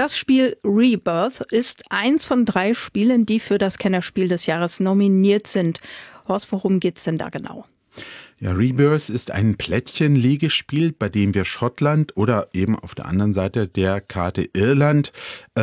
Das Spiel Rebirth ist eins von 3 Spielen, die für das Kennerspiel des Jahres nominiert sind. Horst, worum geht's denn da genau? Ja, Rebirth ist ein Plättchenlegespiel, bei dem wir Schottland oder eben auf der anderen Seite der Karte Irland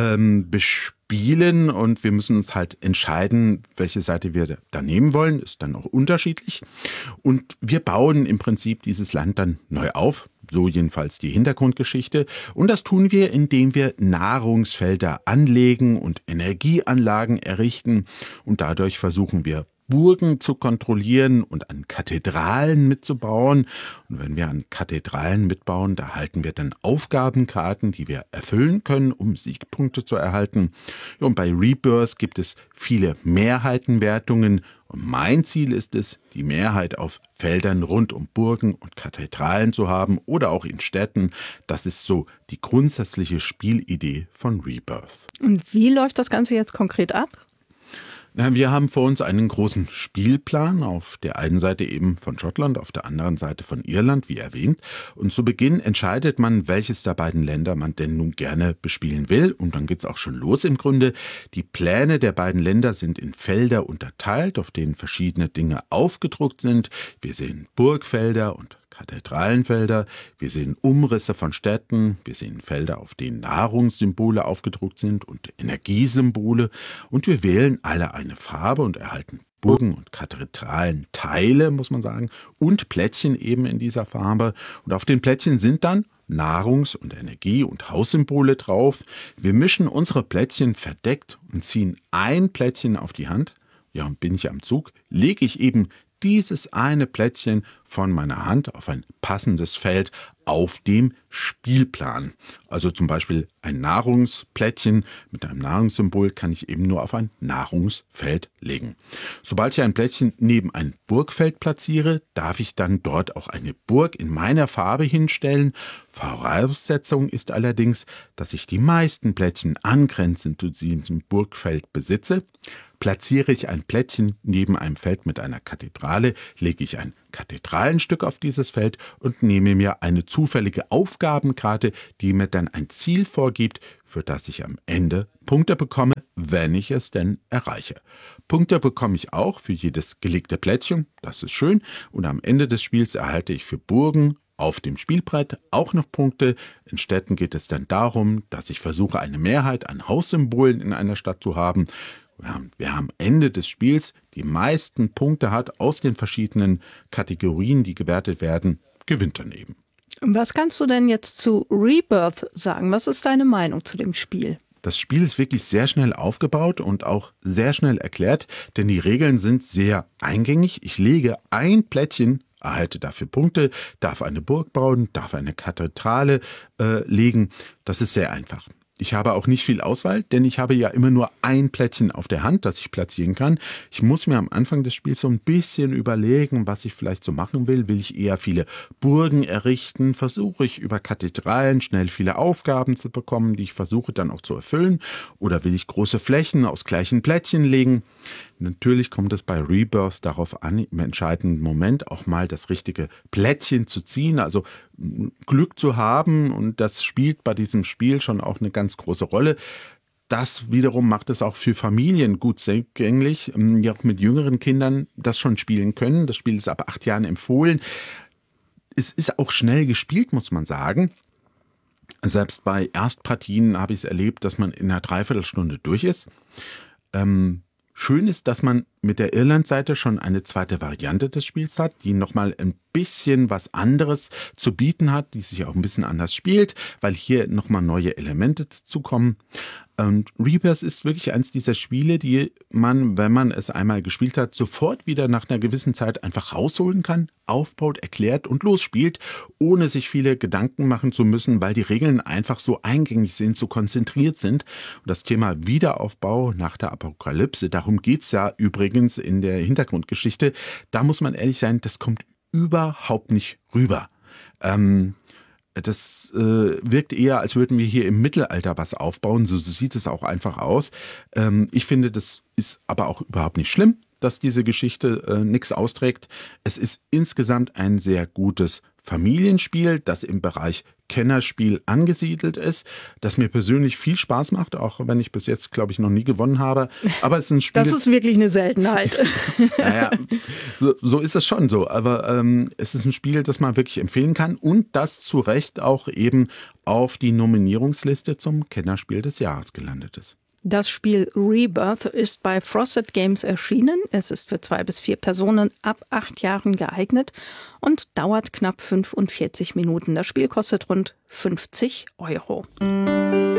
bespielen, und wir müssen uns halt entscheiden, welche Seite wir da nehmen wollen. Ist dann auch unterschiedlich. Und wir bauen im Prinzip dieses Land dann neu auf. So jedenfalls die Hintergrundgeschichte. Und das tun wir, indem wir Nahrungsfelder anlegen und Energieanlagen errichten. Und dadurch versuchen wir, Burgen zu kontrollieren und an Kathedralen mitzubauen. Und wenn wir an Kathedralen mitbauen, da erhalten wir dann Aufgabenkarten, die wir erfüllen können, um Siegpunkte zu erhalten. Und bei Rebirth gibt es viele Mehrheitenwertungen. Und mein Ziel ist es, die Mehrheit auf Feldern rund um Burgen und Kathedralen zu haben oder auch in Städten. Das ist so die grundsätzliche Spielidee von Rebirth. Und wie läuft das Ganze jetzt konkret ab? Wir haben vor uns einen großen Spielplan, auf der einen Seite eben von Schottland, auf der anderen Seite von Irland, wie erwähnt. Und zu Beginn entscheidet man, welches der beiden Länder man denn nun gerne bespielen will. Und dann geht's auch schon los im Grunde. Die Pläne der beiden Länder sind in Felder unterteilt, auf denen verschiedene Dinge aufgedruckt sind. Wir sehen Burgfelder und Kathedralenfelder, wir sehen Umrisse von Städten, wir sehen Felder, auf denen Nahrungssymbole aufgedruckt sind und Energiesymbole, und wir wählen alle eine Farbe und erhalten Burgen und Kathedralenteile, muss man sagen, und Plättchen eben in dieser Farbe. Und auf den Plättchen sind dann Nahrungs- und Energie- und Haussymbole drauf. Wir mischen unsere Plättchen verdeckt und ziehen ein Plättchen auf die Hand. Ja, und bin ich am Zug, lege ich eben dieses eine Plättchen von meiner Hand auf ein passendes Feld auf dem Spielplan. Also zum Beispiel ein Nahrungsplättchen mit einem Nahrungssymbol kann ich eben nur auf ein Nahrungsfeld legen. Sobald ich ein Plättchen neben ein Burgfeld platziere, darf ich dann dort auch eine Burg in meiner Farbe hinstellen. Voraussetzung ist allerdings, dass ich die meisten Plättchen angrenzend zu diesem Burgfeld besitze. Platziere ich ein Plättchen neben einem Feld mit einer Kathedrale, lege ich ein Kathedralenstück auf dieses Feld und nehme mir eine zufällige Aufgabenkarte, die mir dann ein Ziel vorgibt, für das ich am Ende Punkte bekomme, wenn ich es denn erreiche. Punkte bekomme ich auch für jedes gelegte Plättchen, das ist schön, und am Ende des Spiels erhalte ich für Burgen auf dem Spielbrett auch noch Punkte. In Städten geht es dann darum, dass ich versuche, eine Mehrheit an Haussymbolen in einer Stadt zu haben. Wer am Ende des Spiels die meisten Punkte hat aus den verschiedenen Kategorien, die gewertet werden, gewinnt dann eben. Was kannst du denn jetzt zu Rebirth sagen? Was ist deine Meinung zu dem Spiel? Das Spiel ist wirklich sehr schnell aufgebaut und auch sehr schnell erklärt, denn die Regeln sind sehr eingängig. Ich lege ein Plättchen, erhalte dafür Punkte, darf eine Burg bauen, darf eine Kathedrale legen. Das ist sehr einfach. Ich habe auch nicht viel Auswahl, denn ich habe ja immer nur ein Plättchen auf der Hand, das ich platzieren kann. Ich muss mir am Anfang des Spiels so ein bisschen überlegen, was ich vielleicht so machen will. Will ich eher viele Burgen errichten? Versuche ich über Kathedralen schnell viele Aufgaben zu bekommen, die ich versuche dann auch zu erfüllen? Oder will ich große Flächen aus gleichen Plättchen legen? Natürlich kommt es bei Rebirth darauf an, im entscheidenden Moment auch mal das richtige Plättchen zu ziehen, also Glück zu haben, und das spielt bei diesem Spiel schon auch eine ganz große Rolle. Das wiederum macht es auch für Familien gut zugänglich, die auch mit jüngeren Kindern das schon spielen können. Das Spiel ist ab 8 Jahren empfohlen. Es ist auch schnell gespielt, muss man sagen. Selbst bei Erstpartien habe ich es erlebt, dass man in einer Dreiviertelstunde durch ist. Schön ist, dass man mit der Irland-Seite schon eine zweite Variante des Spiels hat, die nochmal ein bisschen was anderes zu bieten hat, die sich auch ein bisschen anders spielt, weil hier nochmal neue Elemente dazukommen. Und Rebirth ist wirklich eins dieser Spiele, die man, wenn man es einmal gespielt hat, sofort wieder nach einer gewissen Zeit einfach rausholen kann, aufbaut, erklärt und losspielt, ohne sich viele Gedanken machen zu müssen, weil die Regeln einfach so eingängig sind, so konzentriert sind. Und das Thema Wiederaufbau nach der Apokalypse, darum geht's ja übrigens in der Hintergrundgeschichte, da muss man ehrlich sein, das kommt überhaupt nicht rüber. Das wirkt eher, als würden wir hier im Mittelalter was aufbauen. So sieht es auch einfach aus. Ich finde, das ist aber auch überhaupt nicht schlimm. dass diese Geschichte nichts austrägt. Es ist insgesamt ein sehr gutes Familienspiel, das im Bereich Kennerspiel angesiedelt ist, das mir persönlich viel Spaß macht, auch wenn ich bis jetzt, glaube ich, noch nie gewonnen habe. Aber es ist ein Spiel. Das ist wirklich eine Seltenheit. Naja, so ist es schon so. Aber es ist ein Spiel, das man wirklich empfehlen kann und das zu Recht auch eben auf die Nominierungsliste zum Kennerspiel des Jahres gelandet ist. Das Spiel Rebirth ist bei Frosted Games erschienen. Es ist für 2 bis 4 Personen ab 8 Jahren geeignet und dauert knapp 45 Minuten. Das Spiel kostet rund 50 €.